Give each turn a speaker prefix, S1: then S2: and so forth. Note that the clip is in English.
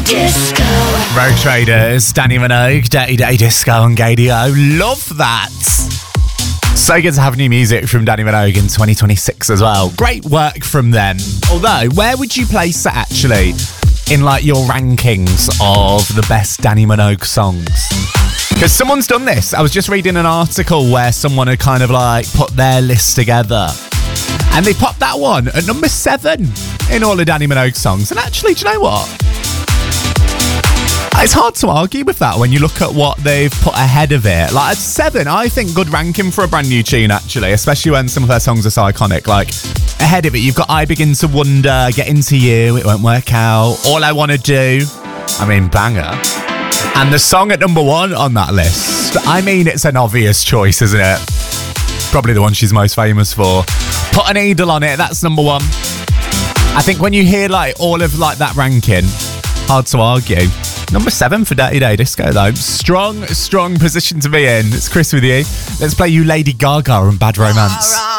S1: Disco.
S2: Rogue Traders, Danny Minogue, Dirty Day Disco on Gadio. Love that. So good to have new music from Danny Minogue in 2026 as well. Great work from them. Although, where would you place it actually in like your rankings of the best Danny Minogue songs? Because someone's done this. I was just reading an article where someone had kind of like put their list together. And they popped that one at number 7 in all of Danny Minogue's songs. And actually, do you know what? It's hard to argue with that when you look at what they've put ahead of it. Like at 7, I think good ranking for a brand new tune, actually, especially when some of their songs are so iconic. Like ahead of it, you've got I Begin to Wonder, Get Into You, It Won't Work Out, All I Wanna Do. I mean, banger. And the song at number 1 on that list, I mean, it's an obvious choice, isn't it? Probably the one she's most famous for. Put a Needle on It, that's number 1. I think when you hear like all of like that ranking, hard to argue. Number 7 for Dirty Day Disco though. Strong position to be in. It's Chris with you. Let's play you Lady Gaga and Bad Romance.